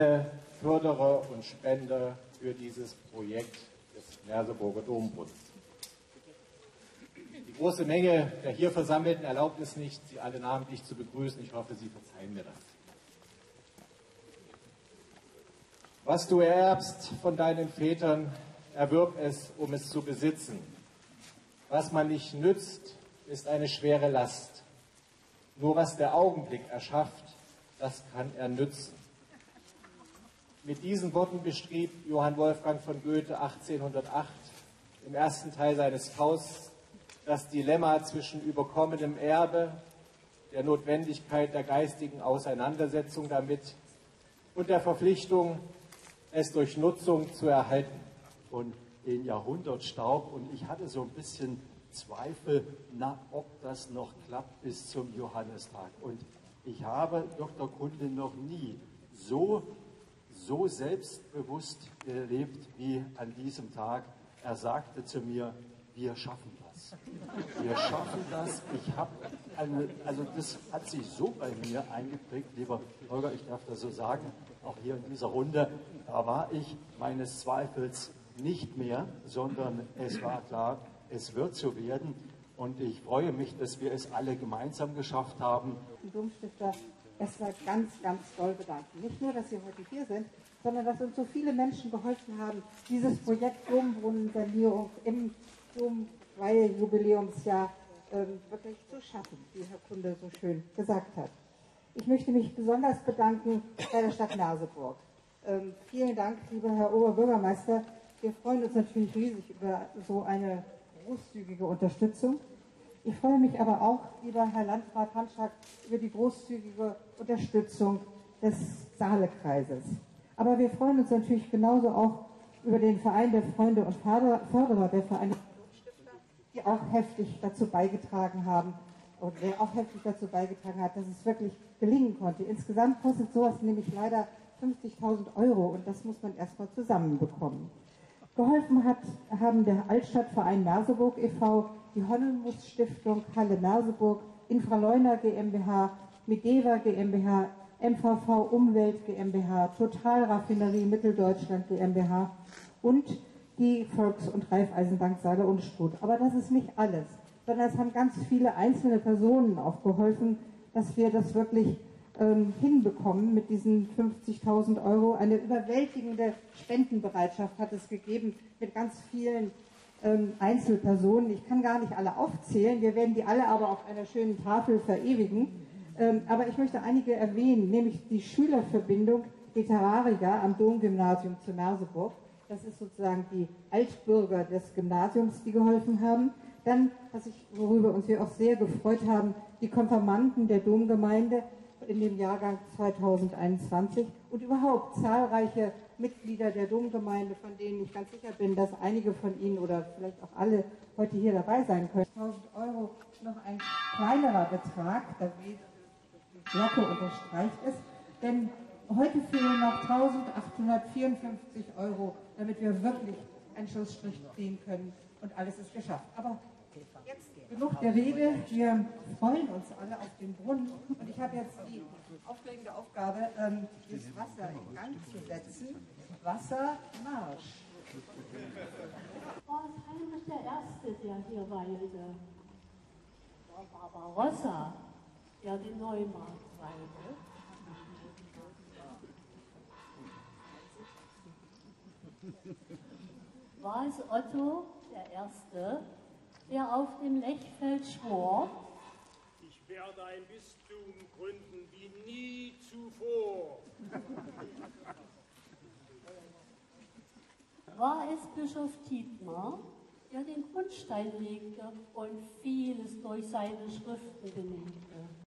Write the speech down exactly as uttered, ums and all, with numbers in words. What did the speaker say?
Förderer und Spender für dieses Projekt des Merseburger Dombrunnens. Die große Menge der hier Versammelten erlaubt es nicht, Sie alle namentlich zu begrüßen. Ich hoffe, Sie verzeihen mir das. Was du ererbst von deinen Vätern, erwirb es, um es zu besitzen. Was man nicht nützt, ist eine schwere Last. Nur was der Augenblick erschafft, das kann er nützen. Mit diesen Worten beschrieb Johann Wolfgang von Goethe achtzehnhundertacht im ersten Teil seines Fausts das Dilemma zwischen überkommenem Erbe, der Notwendigkeit der geistigen Auseinandersetzung damit und der Verpflichtung, es durch Nutzung zu erhalten. Und den Jahrhundertstaub, und ich hatte so ein bisschen Zweifel, na, ob das noch klappt bis zum Johannistag. Und ich habe Doktor Kunde noch nie so, so selbstbewusst erlebt wie an diesem Tag. Er sagte zu mir, wir schaffen das. Wir schaffen das. Ich habe eine, also das hat sich so bei mir eingeprägt, lieber Holger, ich darf das so sagen, auch hier in dieser Runde, da war ich meines Zweifels nicht mehr, sondern es war klar, es wird so werden. Und ich freue mich, dass wir es alle gemeinsam geschafft haben. Die Domstifter erstmal ganz, ganz doll bedanken. Nicht nur, dass Sie heute hier sind, sondern dass uns so viele Menschen geholfen haben, dieses Projekt Dombrunnensanierung im Domweihjubiläumsjahr ähm, wirklich zu schaffen, wie Herr Kunde so schön gesagt hat. Ich möchte mich besonders bedanken bei der Stadt Merseburg. Ähm, vielen Dank, lieber Herr Oberbürgermeister. Wir freuen uns natürlich riesig über so eine großzügige Unterstützung. Ich freue mich aber auch, lieber Herr Landrat Hanschak, über die großzügige Unterstützung des Saalekreises. Aber wir freuen uns natürlich genauso auch über den Verein der Freunde und Förderer der Vereinigten Domstifter, die auch heftig dazu beigetragen haben, und der auch heftig dazu beigetragen hat, dass es wirklich gelingen konnte. Insgesamt kostet sowas nämlich leider fünfzigtausend Euro und das muss man erstmal zusammenbekommen. Geholfen hat, haben der Altstadtverein Merseburg e V, die Honnemus Stiftung Halle Merseburg, Infraleuner GmbH, Medeva GmbH, M V V Umwelt GmbH, Total Raffinerie Mitteldeutschland GmbH und die Volks- und Raiffeisenbank Saale und Struth. Aber das ist nicht alles, sondern es haben ganz viele einzelne Personen auch geholfen, dass wir das wirklich ähm, hinbekommen mit diesen fünfzigtausend Euro. Eine überwältigende Spendenbereitschaft hat es gegeben mit ganz vielen ähm, Einzelpersonen. Ich kann gar nicht alle aufzählen, wir werden die alle aber auf einer schönen Tafel verewigen. Ähm, aber ich möchte einige erwähnen, nämlich die Schülerverbindung Literarica am Domgymnasium zu Merseburg. Das ist sozusagen die Altbürger des Gymnasiums, die geholfen haben. Dann, was ich, worüber uns wir auch sehr gefreut haben, die Konfirmanden der Domgemeinde in dem Jahrgang zweitausendeinundzwanzig und überhaupt zahlreiche Mitglieder der Domgemeinde, von denen ich ganz sicher bin, dass einige von Ihnen oder vielleicht auch alle heute hier dabei sein können. tausend Euro noch ein kleinerer Betrag, da die Glocke unterstreicht es, denn heute fehlen noch eintausendachthundertvierundfünfzig Euro, damit wir wirklich einen Schlussstrich ziehen können und alles ist geschafft. Aber jetzt genug der Rede, wir freuen uns alle auf den Brunnen und ich habe jetzt die aufregende Aufgabe, ähm, das Wasser in Gang zu setzen. Wassermarsch. War es Heinrich der Erste, der hier weilte? War Barbarossa, der den Neumarkt weilte? War es Otto der Erste, der auf dem Lechfeld schwor? Ich werde ein Bistum gründen wie nie zuvor. War es Bischof Dietmar, der den Grundstein legte und vieles durch seine Schriften belegte?